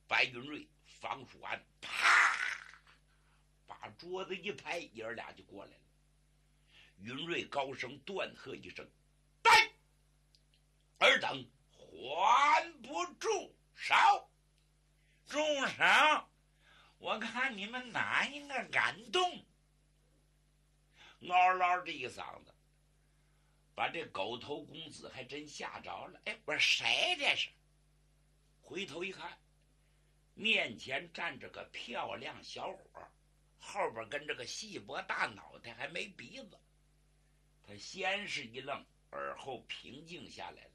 白云瑞、方书安，啪，把桌子一拍，爷儿俩就过来了。云瑞高声断喝一声：“来！尔等还不住手！” 住手！我看你们哪一个敢动？ 嗷嗷这一嗓子，把这狗头公子还真吓着了。哎，我说谁这是？回头一看，面前站着个漂亮小伙，后边跟着个细脖大脑袋，还没鼻子。他先是一愣，而后平静下来了。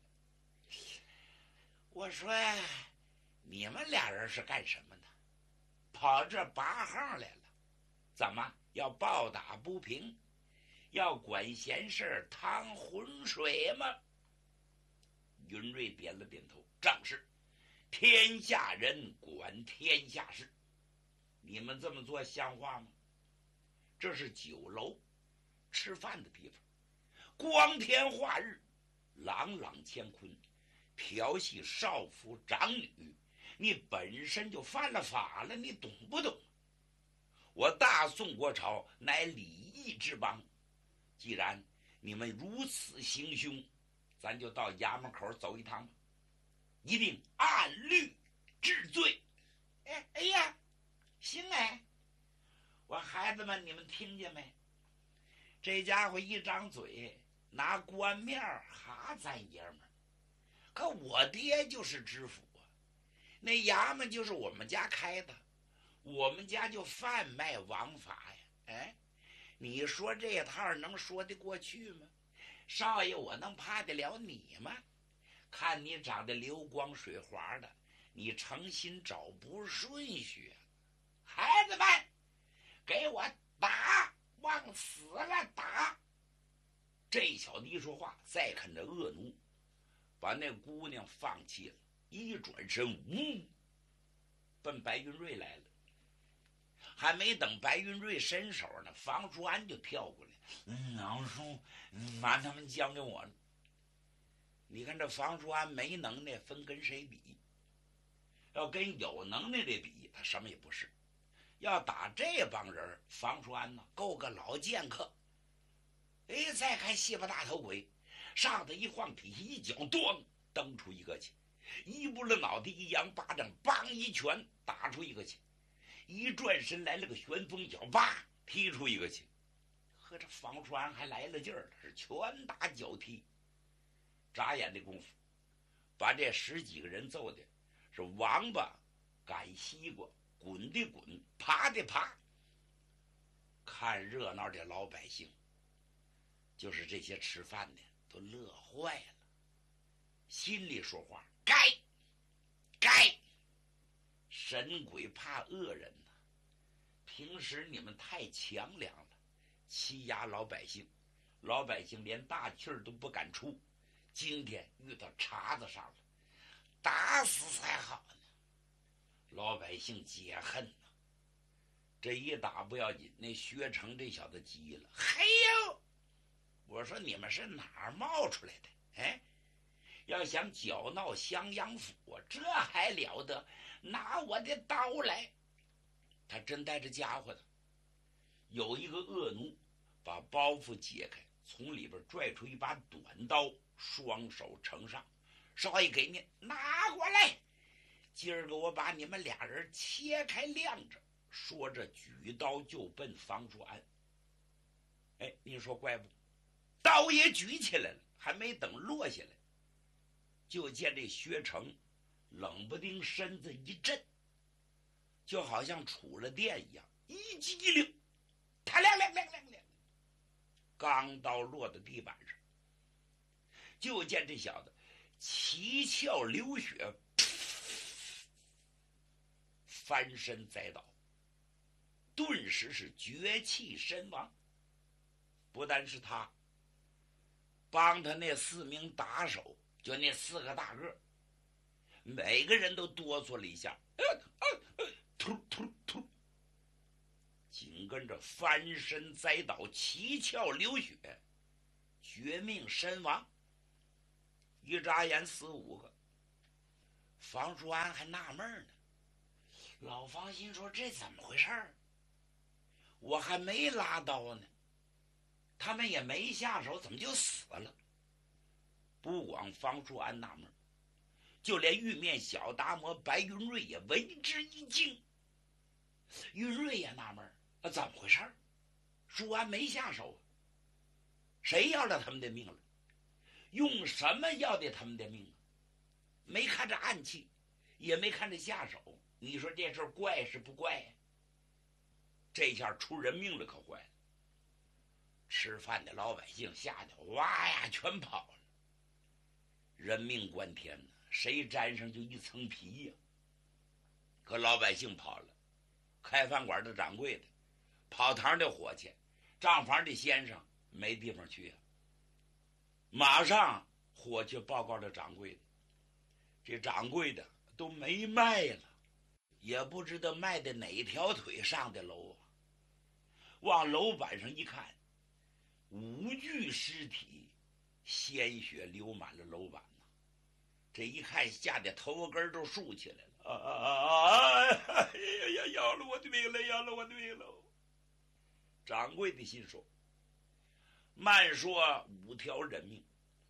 我说，你们俩人是干什么的？跑这拔号来了？怎么要暴打不平？要管闲事趟浑水吗？云瑞点了点头，正是。天下人管天下事，你们这么做像话吗？这是酒楼吃饭的地方，光天化日，朗朗乾坤，调戏少妇长女，你本身就犯了法了，你懂不懂？我大宋国朝乃礼义之邦，既然你们如此行凶，咱就到衙门口走一趟吧，一定按律治罪。哎呀，行哎！我孩子们，你们听见没？这家伙一张嘴，拿官面哈咱爷们儿。可我爹就是知府啊，那衙门就是我们家开的，我们家就贩卖王法呀。哎，你说这套能说得过去吗？少爷，我能怕得了你吗？看你长得流光水滑的，你诚心找不顺序啊！孩子们，给我打，往死了打！这小子一说话，再看这恶奴，把那姑娘放弃了，一转身，呜，奔白云瑞来了。还没等白云瑞伸手呢，方书安就跳过来。 老叔，把他们交给我了。 你看这方书安没能耐，分跟谁比？要跟有能耐的比，他什么也不是。要打这帮人，方书安呢够个老剑客。哎，再看西巴大头鬼，上头一晃，底下一脚，咣，蹬出一个去，一不了脑袋，一扬巴掌，梆一拳打出一个去，一转身来了个旋风脚，叭踢出一个去。和这方书安还来了劲儿，是拳打脚踢。眨眼的功夫，把这10几个人揍的是王八赶西瓜，滚的滚，爬的爬。看热闹的老百姓，就是这些吃饭的，都乐坏了，心里说话：该！神鬼怕恶人呐！平时你们太强梁了，欺压老百姓，老百姓连大气儿都不敢出。今天遇到茬子上了，打死才好呢。老百姓解恨呐。这一打不要紧，那薛成这小子急了，嘿呦！我说你们是哪儿冒出来的？哎，要想搅闹襄阳府啊，这还了得？拿我的刀来！他真带着家伙的。有一个恶奴把包袱解开，从里边拽出一把短刀，双手呈上，少爷给你拿过来，今儿个我把你们俩人切开晾着。说着举刀就奔方书安。哎，你说怪不？刀也举起来了，还没等落下来，就见这薛成冷不丁身子一震，就好像触了电一样，一激灵，他亮，钢刀落到地板上，就见这小子七窍流血，翻身栽倒，顿时是绝气身亡。不但是他，帮他那4名打手，就那4个大个，每个人都哆嗦了一下，突突突，紧跟着翻身栽倒，七窍流血，绝命身亡。一眨眼4、5个。方书安还纳闷呢， 老方心说：“这怎么回事儿？我还没拉刀呢，他们也没下手，怎么就死了？”不光方叔安纳闷，就连玉面小达摩白云瑞也为之一惊。云瑞也纳闷，怎么回事儿？舒安没下手，谁要了他们的命了？用什么要的他们的命啊？没看着暗器，也没看着下手，你说这事怪是不怪呀？这下出人命了，可坏了！吃饭的老百姓吓得哇呀全跑了。人命关天呢，谁沾上就一层皮呀。可老百姓跑了，开饭馆的掌柜的，跑堂的伙计，账房的先生没地方去呀。马上伙计报告了掌柜的，这掌柜的都没卖了，也不知道卖的哪条腿上的楼啊。往楼板上一看，5具尸体，鲜血流满了楼板呢。这一看吓得头发根都竖起来了，哎呀，要了我的命了，要了我的命了！掌柜的心说，慢说5条人命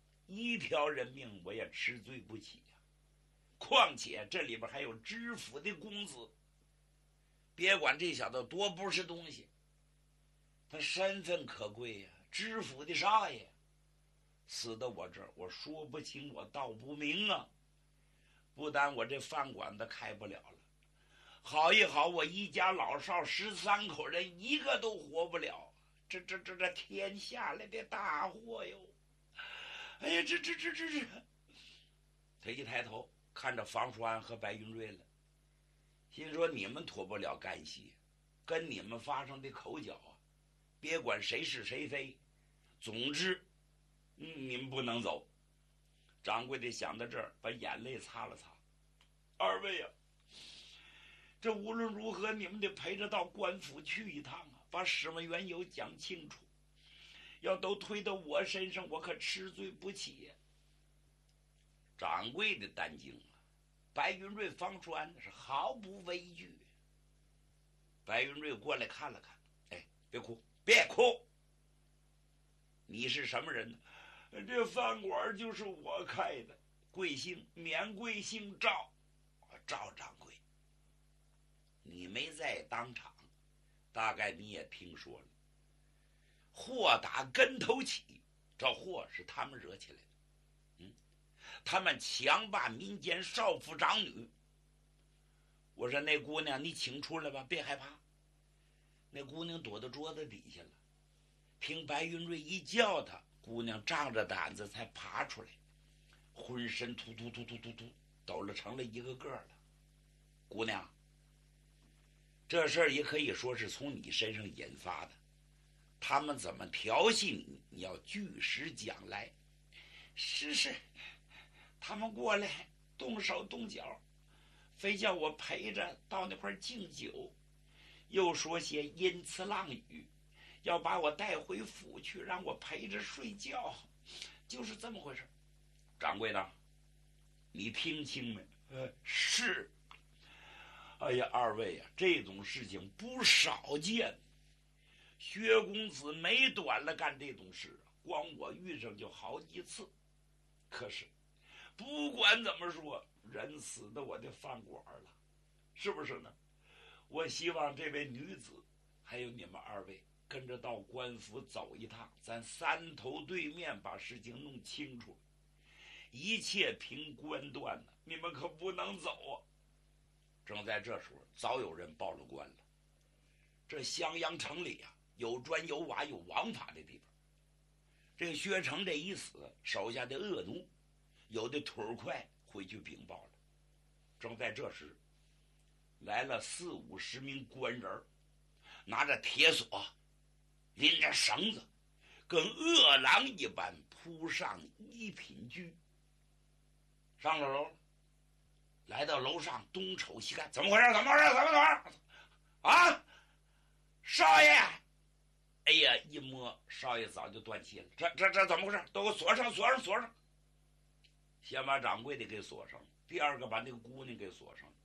，1条人命我也吃罪不起呀。况且这里边还有知府的公子，别管这小子多不是东西，他身份可贵呀，知府的少爷，死到我这儿，我说不清，我道不明啊。不但我这饭馆子开不了了，好一好，我一家老少13口人一个都活不了。这天下来的大祸哟！哎呀，这，他一抬头看着房叔安和白云瑞了，心说你们脱不了干系，跟你们发生的口角啊，别管谁是谁非，总之，你们不能走。掌柜的想到这儿，把眼泪擦了擦。二位啊，这无论如何，你们得陪着到官府去一趟啊，把始末缘由讲清楚。要都推到我身上，我可吃罪不起呀。掌柜的担惊啊，白云瑞、方叔安是毫不畏惧。白云瑞过来看了看，哎，别哭，别哭。你是什么人呢？这饭馆就是我开的，贵姓？免贵姓赵，赵掌柜。你没在当场，大概你也听说了。祸打跟头起，这祸是他们惹起来的。他们强霸民间少妇长女。我说那姑娘，你请出来吧，别害怕。那姑娘躲到桌子底下了，听白云瑞一叫她，姑娘仗着胆子才爬出来，浑身突抖了成了一个个了。姑娘，这事儿也可以说是从你身上引发的。他们怎么调戏你，你要据实讲来。是，他们过来动手动脚，非叫我陪着到那块敬酒，又说些阴词浪语，要把我带回府去，让我陪着睡觉，就是这么回事。掌柜的，你听清没？是。哎呀，二位啊，这种事情不少见。薛公子没短了干这种事，光我遇上就好几次。可是不管怎么说，人死到我的饭馆了，是不是呢？我希望这位女子还有你们二位跟着到官府走一趟，咱3头对面把事情弄清楚，一切凭官断呢，你们可不能走啊。正在这时候，早有人报了官了。这襄阳城里啊，有砖有瓦有王法的地方。这个薛成这一死，手下的恶奴有的腿快回去禀报了。正在这时，来了40-50名官人，拿着铁锁，拎着绳子，跟饿狼一般扑上一品居。上了楼，来到楼上，东瞅西看，怎么回事？怎么回事？啊，少爷！哎呀，一摸，少爷早就断气了。这怎么回事？都给我锁上！先把掌柜的给锁上，第二个把那个姑娘给锁上。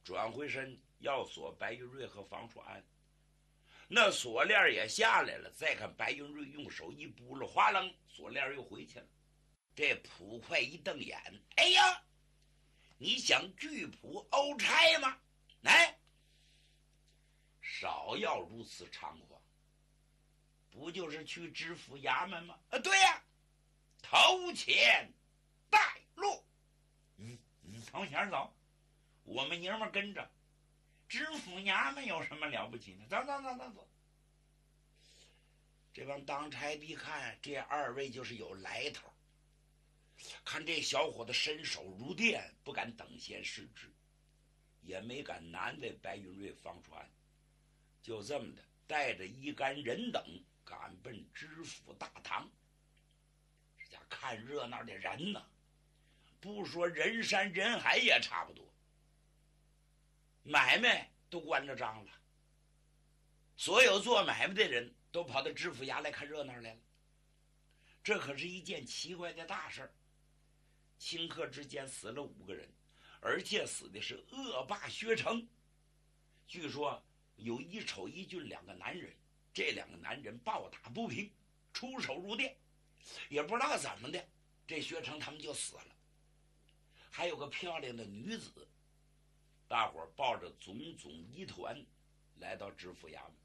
转回身要锁白云瑞和房叔安。那锁链也下来了，再看白云瑞用手一拨了，哗楞，锁链又回去了。这捕快一瞪眼，哎呀，你想拒捕欧差吗？哎，少要如此猖狂，不就是去知府衙门吗？对呀，头前带路。 你头前走，我们爷们跟着。知府衙门有什么了不起的？走。 这帮当差的看这二位就是有来头，看这小伙子身手如电，不敢等闲视之，也没敢难为白云瑞、方川，就这么的带着一干人等赶奔知府大堂。这家看热闹的人呢，不说人山人海也差不多，买卖都关着张了，所有做买卖的人都跑到知府衙来看热闹来了。这可是一件奇怪的大事儿。顷刻之间死了5个人，而且死的是恶霸薛成。据说有一丑一俊2个男人，这2个男人暴打不平，出手如电，也不知道怎么的，这薛成他们就死了。还有个漂亮的女子，大伙儿抱着种种疑团来到知府衙门。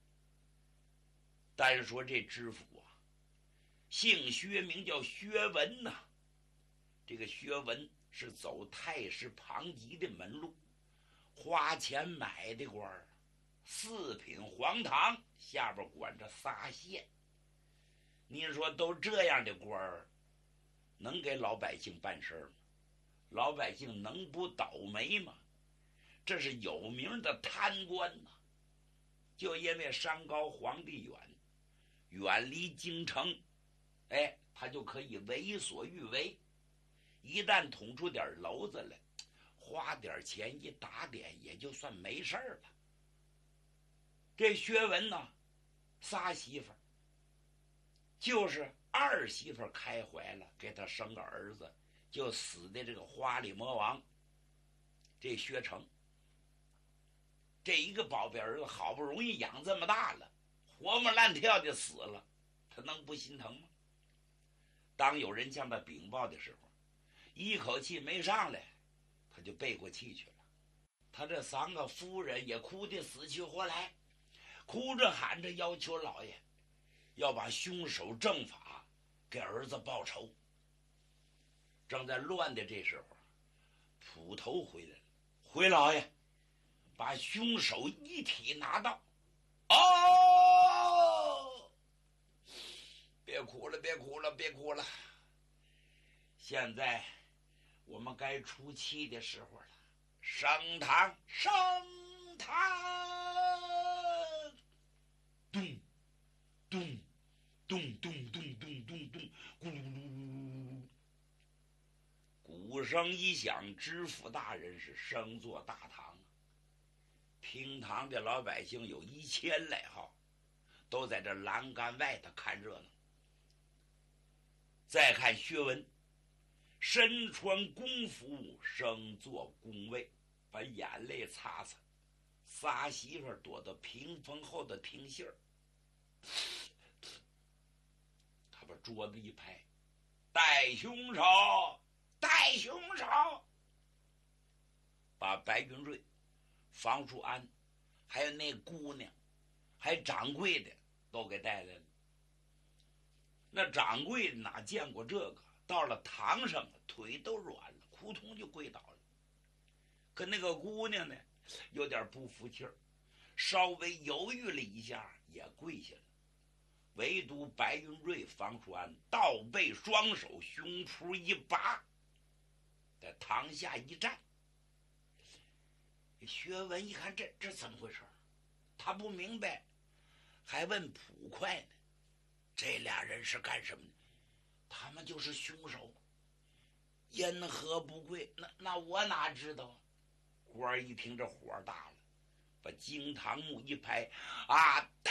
单说这知府啊，姓薛，名叫薛文呐。这个薛文是走太师庞吉的门路，花钱买的官儿，4品黄堂，下边管着3县。您说都这样的官儿，能给老百姓办事吗？老百姓能不倒霉吗？这是有名的贪官呐。就因为山高皇帝远，远离京城，他就可以为所欲为。一旦捅出点篓子来，花点钱一打点，也就算没事了。这薛文呢，3媳妇儿，就是2媳妇儿开怀了，给他生个儿子，就死的这个花里魔王，这薛成。这一个宝贝儿子好不容易养这么大了，活蹦乱跳的死了，他能不心疼吗？当有人向他禀报的时候，一口气没上来，他就背过气去了。他这3个夫人也哭得死去活来，哭着喊着要求老爷要把凶手正法，给儿子报仇。正在乱的这时候，捕头回来了，回老爷，把凶手遗体拿到。别哭了，现在我们该出气的时候了。升堂，咚咚咚咚咚咚咚咚，咕噜噜，鼓声一响，知府大人是升坐大堂。厅堂的老百姓有1000来号，都在这栏杆外头看热闹。再看薛文，身穿公服，升坐宫位，把眼泪擦擦。仨媳妇躲到屏风后的听信儿，他把桌子一拍，带凶手，带凶手！把白云瑞、房淑安，还有那姑娘，还掌柜的都给带来了。那掌柜的哪见过这个？到了堂上，腿都软了，扑通就跪倒了。可那个姑娘呢，有点不服气儿，稍微犹豫了一下，也跪下了。唯独白云瑞、房淑安倒背双手，胸脯一拔，在堂下一站。薛文一看这怎么回事，他不明白，还问捕快呢，这俩人是干什么的？他们就是凶手，因何不跪？那我哪知道啊？官儿一听这火大了，把惊堂木一拍，都！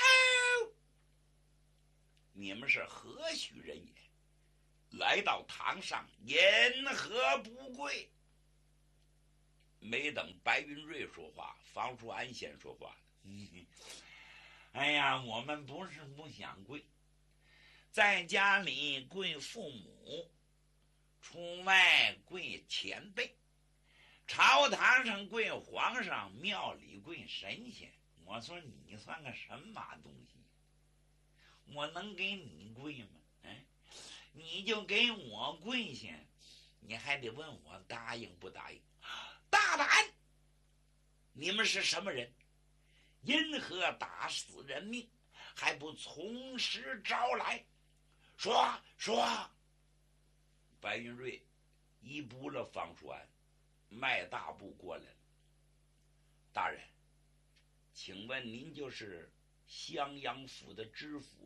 你们是何许人也？来到堂上，因何不跪？ 没等白云瑞说话，方叔安先说话了。 哎呀，我们不是不想跪，在家里跪父母，出外跪前辈，朝堂上跪皇上，庙里跪神仙。我说你算个什么东西？我能给你跪吗？你就给我跪下，你还得问我答应不答应？大胆！你们是什么人？因何打死人命，还不从实招来？说！ 白云瑞一步了方叔安，迈大步过来了。大人，请问您就是襄阳府的知府